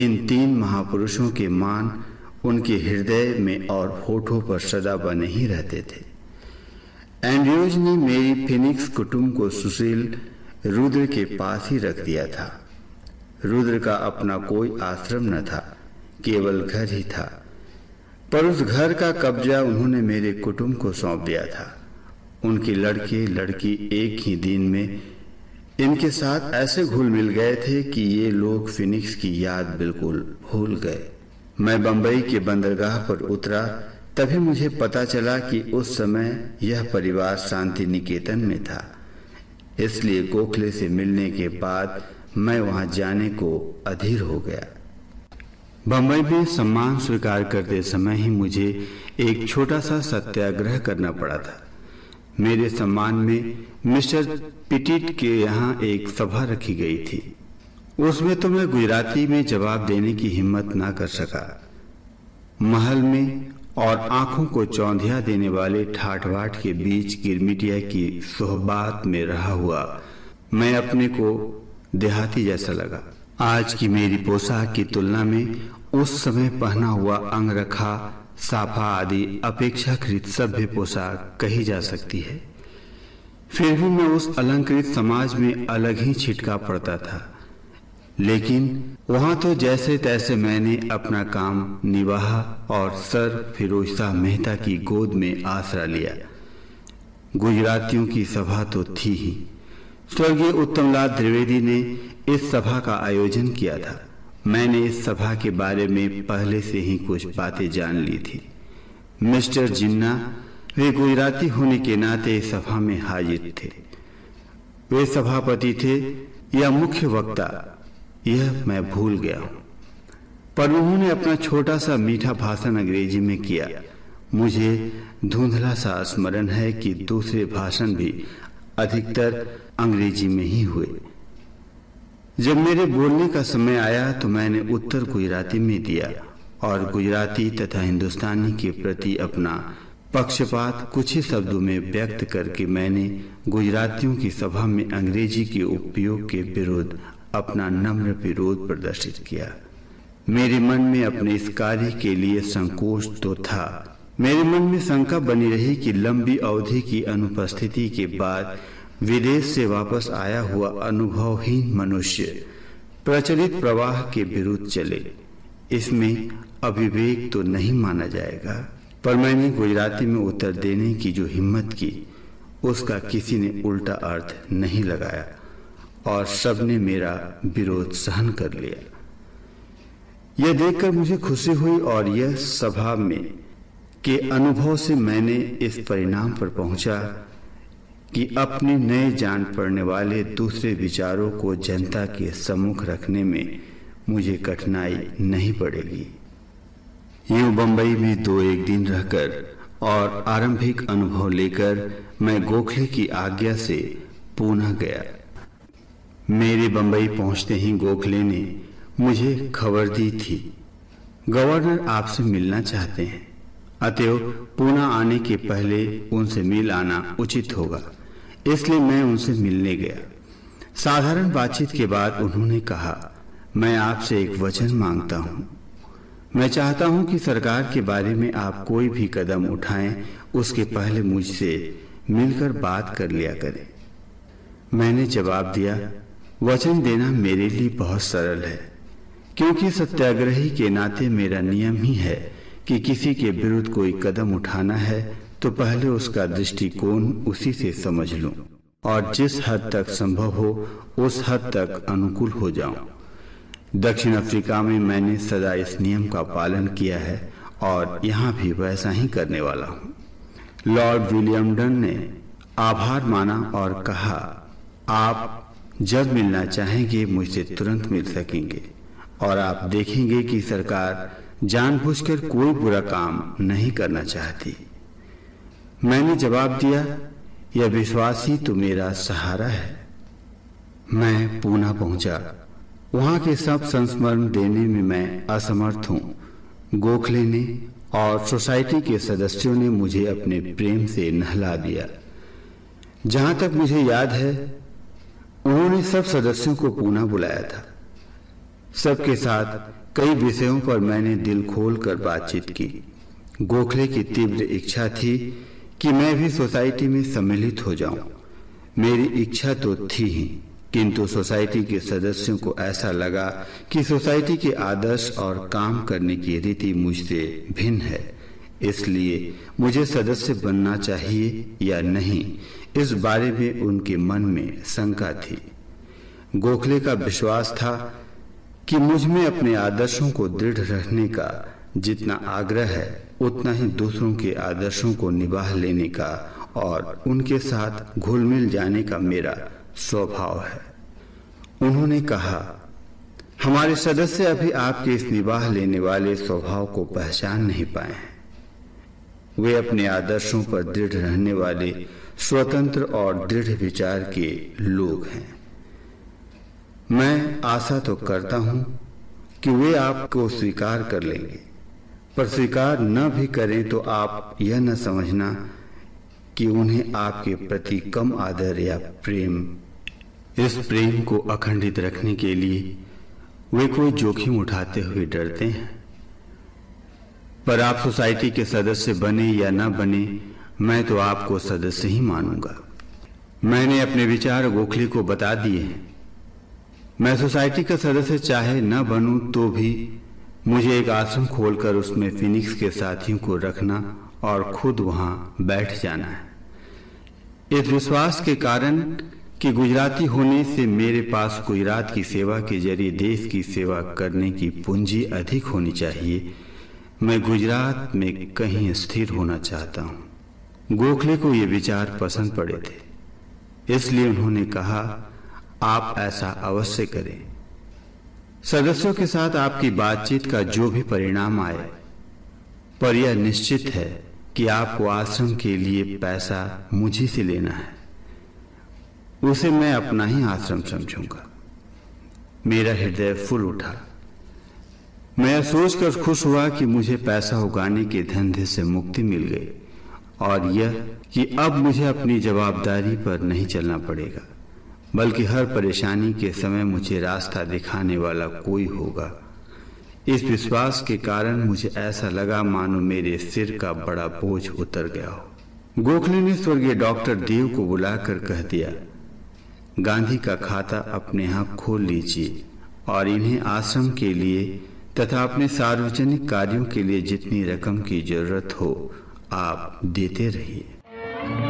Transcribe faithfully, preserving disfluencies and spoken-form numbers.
इन तीन महापुरुषों के मान उनके हृदय में और होठों पर सदा बने ही रहते थे। एंड्रयूज ने मेरी फिनिक्स कुटुंब को सुशील रुद्र के पास ही रख दिया था। रुद्र का अपना कोई आश्रम न था, केवल घर ही था, पर उस घर का कब्जा उन्होंने मेरे कुटुंब को सौंप दिया था। उनके लड़के लड़की एक ही दिन में इनके साथ ऐसे घुल मिल गए थे कि ये लोग फिनिक्स की याद बिल्कुल भूल गए। मैं बंबई के बंदरगाह पर उतरा, तभी मुझे पता चला कि उस समय यह परिवार शांति निकेतन में था। इसलिए गोखले से मिलने के बाद मैं वहां जाने को अधीर हो गया। बंबई में सम्मान स्वीकार करते समय ही मुझे एक छोटा सा सत्याग्रह करना पड़ा था। मेरे सम्मान में मिस्टर पिटिट के यहाँ एक सभा रखी गई थी। उसमें तो मैं गुजराती में जवाब देने की हिम्मत ना कर सका। महल में और आंखों को चौंधिया देने वाले ठाठ बाट के बीच गिरमिटिया की सोहबात में रहा हुआ मैं अपने को देहाती जैसा लगा। आज की मेरी पोशाक की तुलना में उस समय पहना हुआ अंगरखा, साफा आदि अपेक्षाकृत सभ्य पोशाक कही जा सकती है। फिर भी मैं उस अलंकृत समाज में अलग ही छिटका पड़ता था। लेकिन वहां तो जैसे तैसे मैंने अपना काम निभाया और सर फिरोज शाह मेहता की गोद में आसरा लिया। गुजरातियों की सभा तो थी ही। स्वर्गीय उत्तमलाल द्विवेदी ने इस सभा का आयोजन किया था। मैंने इस सभा के बारे में पहले से ही कुछ बातें जान ली थी। मिस्टर जिन्ना वे गुजराती होने के नाते इस सभा में हाजिर थे। वे सभापति थे या मुख्य वक्ता, यह मैं भूल गया हूँ, पर उन्होंने अपना छोटा सा मीठा भाषण अंग्रेजी में किया। मुझे धुंधला सा स्मरण है कि दूसरे भाषण भी अधिकतर अंग्रेजी में ही हुए। जब मेरे बोलने का समय आया तो मैंने उत्तर गुजराती में दिया और गुजराती तथा हिंदुस्तानी के प्रति अपना पक्षपात कुछ ही शब्दों में व्यक्त करके मैंने गुजरातियों की सभा में अंग्रेजी के उपयोग के विरुद्ध अपना नम्र विरोध प्रदर्शित किया। मेरे मन में अपने इस कार्य के लिए संकोच तो था। मेरे मन में शंका बनी रही कि लंबी अवधि की अनुपस्थिति के बाद विदेश से वापस आया हुआ अनुभवहीन मनुष्य प्रचलित प्रवाह के विरुद्ध चले, इसमें अविवेक तो नहीं माना जाएगा। पर मैंने गुजराती में उत्तर देने की जो हिम्मत की, उसका किसी ने उल्टा अर्थ नहीं लगाया और सबने मेरा विरोध सहन कर लिया। यह देखकर मुझे खुशी हुई और यह सभा में के अनुभव से मैंने इस परिणाम पर पहुंचा कि अपने नए जान पड़ने वाले दूसरे विचारों को जनता के सम्मुख रखने में मुझे कठिनाई नहीं पड़ेगी। यूं बंबई में दो एक दिन रहकर और आरंभिक अनुभव लेकर मैं गोखले की आज्ञा से पूना गया। मेरे बंबई पहुंचते ही गोखले ने मुझे खबर दी थी, गवर्नर आपसे मिलना चाहते हैं, अतएव पूना आने के पहले उनसे मिल आना उचित होगा। इसलिए मैं उनसे मिलने गया। साधारण बातचीत के बाद उन्होंने कहा, मैं आपसे एक वचन मांगता हूँ। मैं चाहता हूँ कि सरकार के बारे में आप कोई भी कदम उठाएं, उसके पहले मुझसे मिलकर बात कर लिया करें। मैंने जवाब दिया, वचन देना मेरे लिए बहुत सरल है, क्योंकि सत्याग्रही के नाते मेरा नियम ही है कि किसी के विरुद्ध कोई कदम उठाना है तो पहले उसका दृष्टिकोण उसी से समझ लूं और जिस हद तक संभव हो उस हद तक अनुकूल हो जाऊं। दक्षिण अफ्रीका में मैंने सदा इस नियम का पालन किया है और यहाँ भी वैसा ही करने वाला हूँ। लॉर्ड विलियमडन ने आभार माना और कहा, आप जब मिलना चाहेंगे मुझसे तुरंत मिल सकेंगे और आप देखेंगे कि सरकार जानबूझकर कोई बुरा काम नहीं करना चाहती। मैंने जवाब दिया, यह विश्वास ही तो मेरा सहारा है। मैं पूना पहुंचा। वहां के सब संस्मरण देने में मैं असमर्थ हूं। गोखले ने और सोसाइटी के सदस्यों ने मुझे अपने प्रेम से नहला दिया। जहां तक मुझे याद है, उन्होंने सब सदस्यों को पूना बुलाया था। सबके साथ कई विषयों पर मैंने दिल खोलकर बातचीत की। गोखले की तीव्र इच्छा थी कि मैं भी सोसाइटी में सम्मिलित हो जाऊं। मेरी इच्छा तो थी ही, किंतु सोसाइटी के सदस्यों को ऐसा लगा कि सोसाइटी के आदर्श और काम करने की रीति मुझसे भिन्न है, इसलिए मुझे सदस्य बनना चाहिए या नहीं, इस बारे में उनके मन में शंका थी। गोखले का विश्वास था कि मुझ में अपने आदर्शों को दृढ़ रखने का जितना आग्रह है, उतना ही दूसरों के आदर्शों को निभाह लेने का और उनके साथ घुल मिल जाने का मेरा स्वभाव है। उन्होंने कहा, हमारे सदस्य अभी आपके इस निभाह लेने वाले स्वभाव को पहचान नहीं पाए हैं। वे अपने आदर्शों पर दृढ़ रहने वाले स्वतंत्र और दृढ़ विचार के लोग हैं। मैं आशा तो करता हूं कि वे आपको स्वीकार कर लेंगे, पर स्वीकार न भी करें तो आप यह न समझना कि उन्हें आपके प्रति कम आदर या प्रेम। इस प्रेम को अखंडित रखने के लिए वे कोई जोखिम उठाते हुए डरते हैं। पर आप सोसाइटी के सदस्य बने या न बने, मैं तो आपको सदस्य ही मानूंगा। मैंने अपने विचार गोखले को बता दिए हैं। मैं सोसाइटी का सदस्य चाहे न बनूं तो भी मुझे एक आश्रम खोलकर उसमें फिनिक्स के साथियों को रखना और खुद वहां बैठ जाना है। इस विश्वास के कारण कि गुजराती होने से मेरे पास गुजरात की सेवा के जरिए देश की सेवा करने की पूंजी अधिक होनी चाहिए, मैं गुजरात में कहीं स्थिर होना चाहता हूं। गोखले को ये विचार पसंद पड़े थे, इसलिए उन्होंने कहा, आप ऐसा अवश्य करें। सदस्यों के साथ आपकी बातचीत का जो भी परिणाम आए, पर यह निश्चित है कि आपको आश्रम के लिए पैसा मुझी से लेना है। उसे मैं अपना ही आश्रम समझूंगा। मेरा हृदय फूल उठा। मैं यह सोचकर खुश हुआ कि मुझे पैसा उगाने के धंधे से मुक्ति मिल गई और यह कि अब मुझे अपनी जवाबदारी पर नहीं चलना पड़ेगा, बल्कि हर परेशानी के समय मुझे रास्ता दिखाने वाला कोई होगा। इस विश्वास के कारण मुझे ऐसा लगा मानो मेरे सिर का बड़ा बोझ उतर गया हो। गोखले ने स्वर्गीय डॉक्टर देव को बुलाकर कह दिया, गांधी का खाता अपने यहाँ खोल लीजिए और इन्हें आश्रम के लिए तथा अपने सार्वजनिक कार्यों के लिए जितनी रकम की जरूरत हो आप देते रहिए।